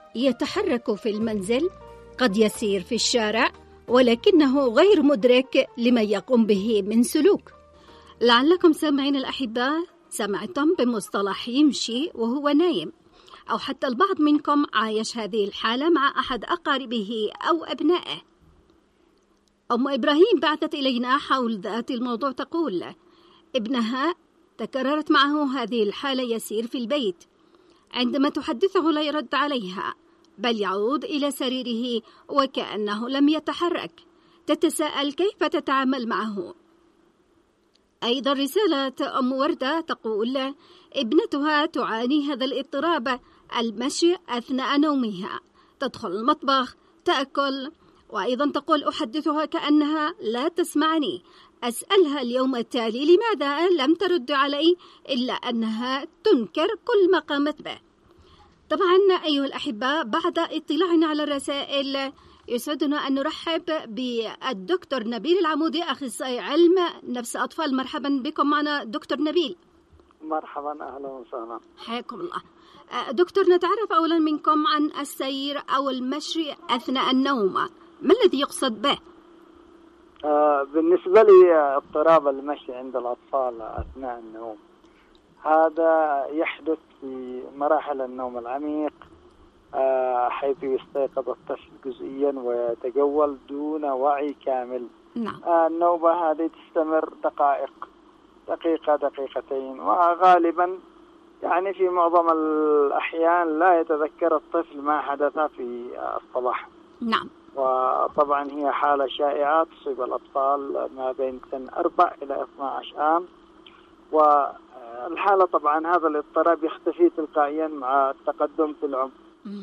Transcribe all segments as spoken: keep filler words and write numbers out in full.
يتحرك في المنزل، قد يسير في الشارع، ولكنه غير مدرك لما يقوم به من سلوك. لعلكم سامعين الأحباء سمعتم بمصطلح يمشي وهو نايم، أو حتى البعض منكم عايش هذه الحالة مع أحد أقاربه أو أبنائه. أم إبراهيم بعثت إلينا حول ذات الموضوع، تقول ابنها تكررت معه هذه الحالة، يسير في البيت، عندما تحدثه لا يرد عليها، بل يعود إلى سريره وكأنه لم يتحرك. تتساءل كيف تتعامل معه. أيضا رسالة أم وردة تقول ابنتها تعاني هذا الاضطراب، المشي أثناء نومها، تدخل المطبخ، تأكل، وأيضا تقول أحدثها كأنها لا تسمعني. أسألها اليوم التالي لماذا لم ترد علي، إلا أنها تنكر كل ما قامت به. طبعا أيها الأحباء، بعد اطلاعنا على الرسائل يسعدنا أن نرحب بالدكتور نبيل العمودي، أخصائي علم نفس أطفال. مرحبا بكم معنا دكتور نبيل. مرحبا، أهلا وسهلا، حياكم الله. دكتور، نتعرف أولا منكم عن السير أو المشي أثناء النوم، ما الذي يقصد به؟ آه بالنسبة لي اضطراب المشي عند الأطفال أثناء النوم هذا يحدث في مراحل النوم العميق، آه حيث يستيقظ الطفل جزئيا ويتجول دون وعي كامل. نعم. آه النوبة هذه تستمر دقائق، دقيقة دقيقتين، وغالبا يعني في معظم الأحيان لا يتذكر الطفل ما حدث في الصباح. نعم. وطبعا هي حالة شائعة تصيب الأطفال ما بين سن أربع إلى اثني عشر عام، والحالة طبعا هذا الاضطراب يختفي تلقائيا مع التقدم في العمر.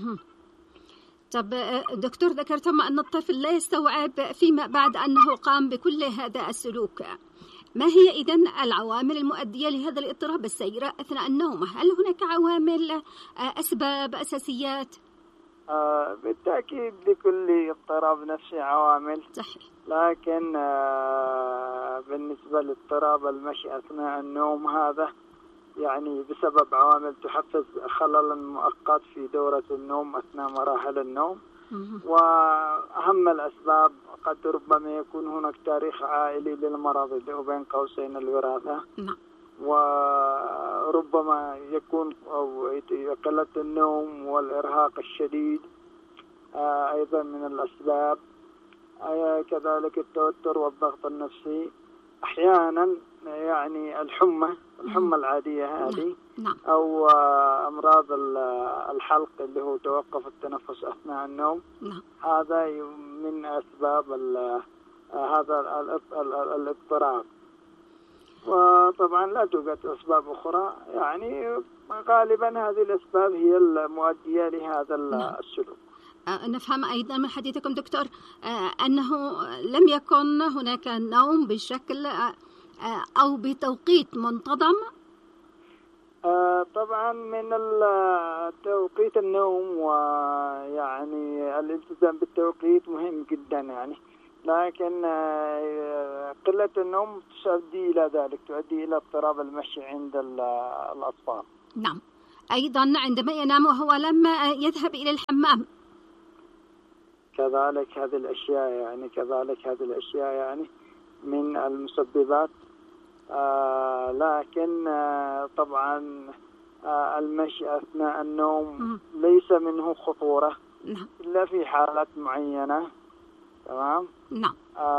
طب دكتور، ذكرتم أن الطفل لا يستوعب فيما بعد أنه قام بكل هذا السلوك، ما هي إذن العوامل المؤدية لهذا الاضطراب السير أثناء النوم؟ هل هناك عوامل، أسباب، أساسيات؟ آه بالتأكيد لكل اضطراب نفسي عوامل. صحيح. لكن آه بالنسبة لاضطراب المشي أثناء النوم هذا يعني بسبب عوامل تحفز خللا مؤقت في دورة النوم أثناء مراحل النوم. وأهم الأسباب قد ربما يكون هناك تاريخ عائلي للمرض اللي هو بين قوسين الوراثة. نعم. وربما يكون أو قلة النوم والإرهاق الشديد آه أيضا من الأسباب، آه كذلك التوتر والضغط النفسي، أحيانا يعني الحمى الحمى العادية هذه. نعم. أو آه أمراض الحلق اللي هو توقف التنفس أثناء النوم. نعم. هذا من أسباب هذا الاضطراب. وطبعا لا توجد أسباب أخرى، يعني غالبا هذه الأسباب هي المؤدية لهذا السلوك. نفهم أيضا من حديثكم دكتور أنه لم يكن هناك نوم بشكل أو بتوقيت منتظم. طبعا من توقيت النوم ويعني الالتزام بالتوقيت مهم جدا يعني، لكن قلة النوم تؤدي إلى ذلك، تؤدي إلى اضطراب المشي عند الأطفال. نعم. أيضا عندما ينام وهو لم يذهب إلى الحمام، كذلك هذه الأشياء يعني كذلك هذه الأشياء يعني من المسببات. آه لكن آه طبعا آه المشي أثناء النوم م- ليس منه خطورة. نعم. إلا في حالات معينة. تمام. نعم.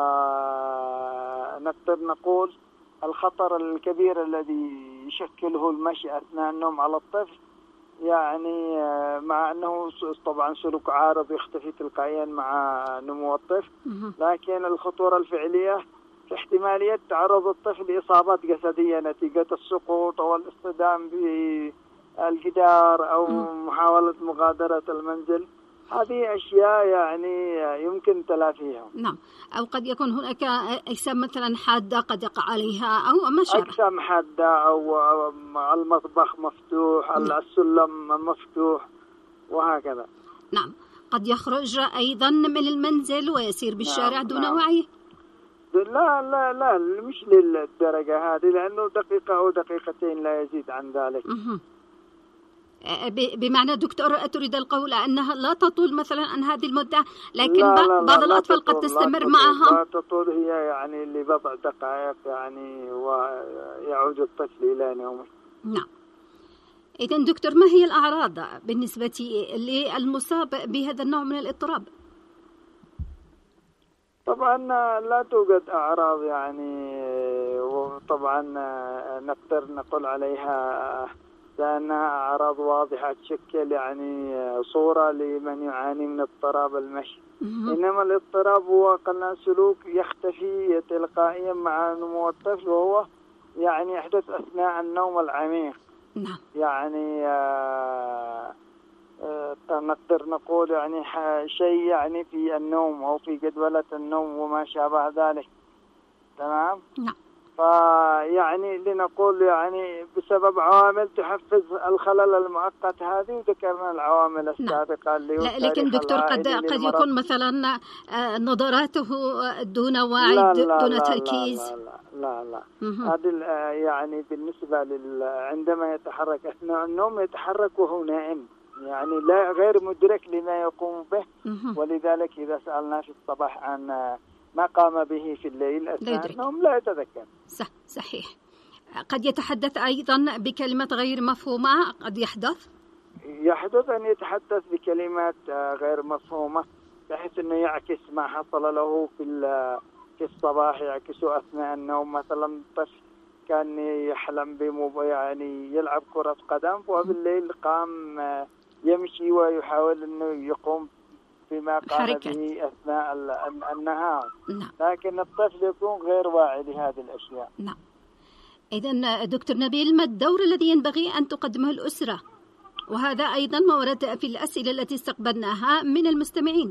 آه نقدر نقول الخطر الكبير الذي يشكله المشي أثناء النوم على الطفل، يعني آه مع أنه طبعا سلوك عارض يختفي تلقائيا مع نمو الطفل، م- لكن الخطورة الفعلية في احتمالية تعرض الطفل لإصابات جسدية نتيجة السقوط أو الاصطدام بالجدار أو م. محاولة مغادرة المنزل. هذه أشياء يعني يمكن تلافيها. نعم. أو قد يكون هناك أجسام مثلا حادة قد يقع عليها أو مشرة. أجسام حادة أو المطبخ مفتوح. نعم. السلم مفتوح وهكذا. نعم. قد يخرج أيضا من المنزل ويسير بالشارع. نعم. دون نعم. وعي. لا لا لا مش للدرجة هذه، لأنه دقيقة أو دقيقتين لا يزيد عن ذلك. مه. بمعنى دكتور تريد القول أنها لا تطول مثلا عن هذه المدة، لكن لا لا بعض لا الأطفال لا قد تستمر لا معهم. لا تطول، هي يعني لبضع دقائق يعني ويعود الطفل إلى نومه. نعم. إذن دكتور، ما هي الأعراض بالنسبة للمصاب بهذا النوع من الاضطراب؟ طبعا لا توجد أعراض يعني، وطبعا نقدر نقول عليها لأنها أعراض واضحة تشكل يعني صورة لمن يعاني من اضطراب المشي. إنما الاضطراب هو قلنا سلوك يختفي تلقائيا مع نمو الطفل، وهو يعني يحدث أثناء النوم العميق. نعم. يعني آه آه نقدر نقول يعني شيء يعني في النوم أو في جدولة النوم وما شابه ذلك. تمام؟ نعم. فيعني لنقول يعني بسبب عوامل تحفز الخلل المؤقت هذه، وذكرنا العوامل السابقة اللي هو لكن دكتور قد قد يكون مثلا نظراته دون وعي، لا دون لا لا تركيز. لا لا لا, لا. هذه يعني بالنسبة لل عندما يتحرك أثناء النوم يتحرك وهو نائم، يعني لا غير مدرك لما يقوم به. ولذلك إذا سألنا في الصباح عن ما قام به في الليل أثناء النوم لا يتذكر. صح صحيح. قد يتحدث أيضا بكلمات غير مفهومة، قد يحدث يحدث أن يتحدث بكلمات غير مفهومة، بحيث أنه يعكس ما حصل له في في الصباح، يعكسه أثناء النوم. مثلا طفل كان يحلم بمو يعني يلعب كرة قدم، وبالليل قام يمشي ويحاول أنه يقوم بما قام به أثناء النهار. نعم. لكن الطفل يكون غير واعي لهذه الأشياء. نعم. إذن دكتور نبيل، ما الدور الذي ينبغي أن تقدمه الأسرة؟ وهذا أيضا ما ورد في الأسئلة التي استقبلناها من المستمعين.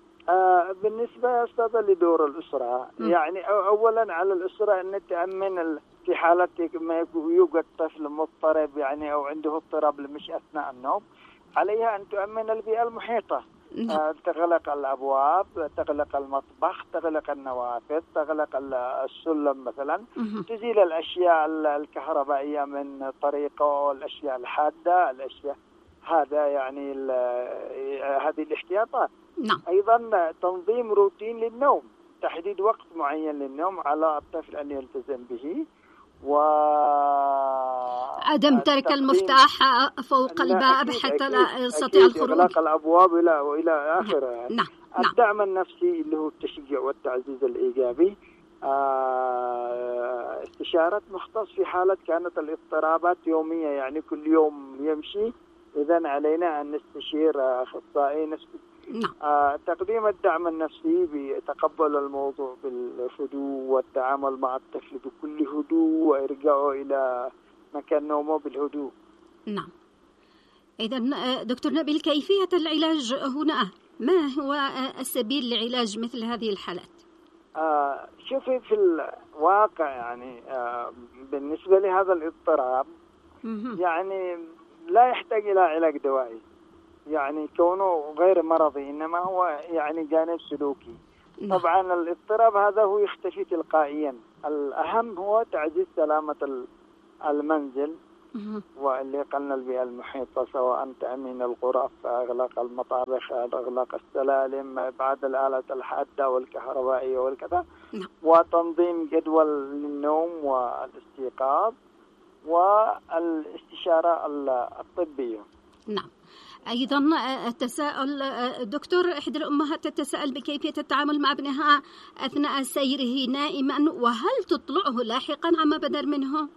آه بالنسبة يا أستاذ لدور الأسرة، م. يعني أولا على الأسرة أن تأمن في حالة ما يوجد طفل مضطرب يعني أو عنده اضطراب المشي أثناء النوم، عليها أن تؤمن البيئة المحيطة. آه تغلق الأبواب، تغلق المطبخ، تغلق النوافذ، تغلق السلم مثلا، م. تزيل الأشياء الكهربائية من طريقه، الأشياء الحادة، الأشياء هذا يعني هذه الاحتياطات. نعم. أيضا تنظيم روتين للنوم، تحديد وقت معين للنوم على الطفل أن يلتزم به، و عدم ترك المفتاح فوق الباب حتى لا يستطيع الخروج، إغلاق الأبواب إلى وإلى آخره. نعم. نعم. الدعم النفسي اللي هو التشجيع والتعزيز الإيجابي، آه استشارة مختص في حالة كانت الاضطرابات يومية، يعني كل يوم يمشي، إذن علينا أن نستشير أخصائي نفسي. نعم. آه تقديم الدعم النفسي بتقبل الموضوع بالهدوء والتعامل مع الطفل بكل هدوء وإرجاعه إلى مكان نومه بالهدوء. نعم. إذن دكتور نبيل، كيفية العلاج هنا؟ ما هو السبيل لعلاج مثل هذه الحالات؟ آه شوفي في الواقع يعني آه بالنسبة لهذا الاضطراب يعني لا يحتاج إلى علاج دوائي، يعني كونه غير مرضي، إنما هو يعني جانب سلوكي. نعم. طبعا الاضطراب هذا هو يختفي تلقائيا، الأهم هو تعزيز سلامة المنزل واللي قلنا البيئة المحيطة، سواء تأمين الغرف، إغلاق المطابخ، إغلاق السلالم، إبعاد الآلات الحادة والكهربائية والكذا. نعم. وتنظيم جدول للنوم والاستيقاظ والاستشارة الطبية. نعم. أيضا التساؤل دكتور، إحدى الأمهات تتساءل بكيفية التعامل مع ابنها أثناء سيره نائما، وهل تطلعه لاحقا عما بدر منه؟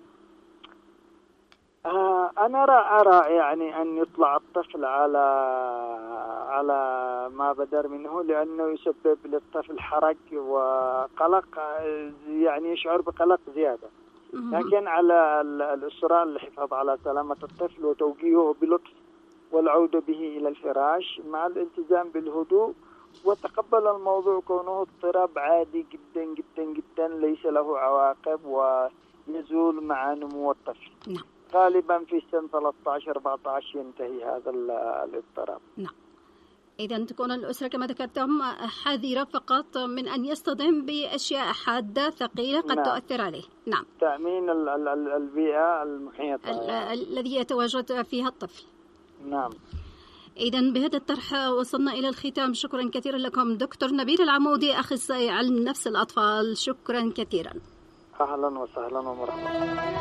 آه أنا أرى أرى يعني أن يطلع الطفل على على ما بدر منه، لأنه يسبب للطفل حرج وقلق، يعني يشعر بقلق زيادة. لكن على الأسرة الحفاظ على سلامة الطفل وتوجيهه بلطف والعودة به إلى الفراش مع الالتزام بالهدوء وتقبل الموضوع كونه اضطراب عادي جدا جدا جدا ليس له عواقب ويزول مع نمو الطفل. نعم. غالبا في سن ثلاثة عشر أربعة عشر ينتهي هذا الاضطراب. نعم. إذا تكون الأسرة كما ذكرتم حذرة فقط من أن يصطدم بأشياء حادة ثقيلة قد. نعم. تؤثر عليه. نعم. تأمين البيئة المحيطة الذي يتواجد فيها الطفل. نعم. إذن بهذا الطرح وصلنا إلى الختام. شكرا كثيرا لكم دكتور نبيل العمودي، أخصائي علم نفس الأطفال. شكرا كثيرا. أهلا وسهلا ومرحبا.